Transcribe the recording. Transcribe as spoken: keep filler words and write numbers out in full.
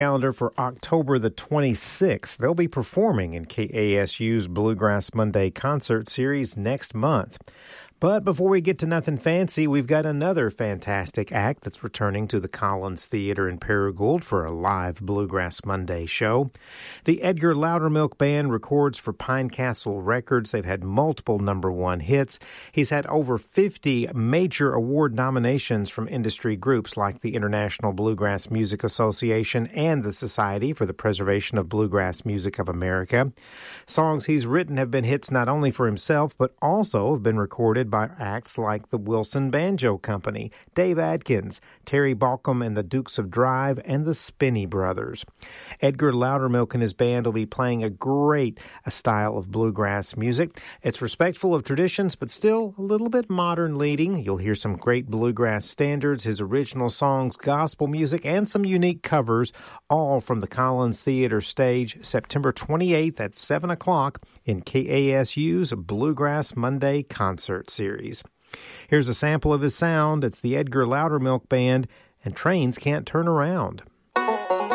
Calendar for October the twenty-sixth. They'll be performing in K A S U's Bluegrass Monday concert series next month. But before we get to nothing fancy, we've got another fantastic act that's returning to the Collins Theater in Paragould for a live Bluegrass Monday show. The Edgar Loudermilk Band records for Pine Castle Records. They've had multiple number one hits. He's had over fifty major award nominations from industry groups like the International Bluegrass Music Association and the Society for the Preservation of Bluegrass Music of America. Songs he's written have been hits not only for himself, but also have been recorded by acts like the Wilson Banjo Company, Dave Adkins, Terry Balcom and the Dukes of Drive, and the Spinney Brothers. Edgar Loudermilk and his band will be playing a great a style of bluegrass music. It's respectful of traditions, but still a little bit modern leading. You'll hear some great bluegrass standards, his original songs, gospel music, and some unique covers, all from the Collins Theater stage, September twenty-eighth at seven o'clock in K A S U's Bluegrass Monday concert series. Here's a sample of his sound. It's the Edgar Loudermilk Band and Trains Can't Turn Around.